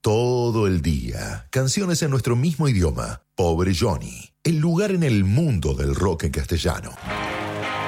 todo el día. Canciones en nuestro mismo idioma. Pobre Johnny. El lugar en el mundo del rock en castellano.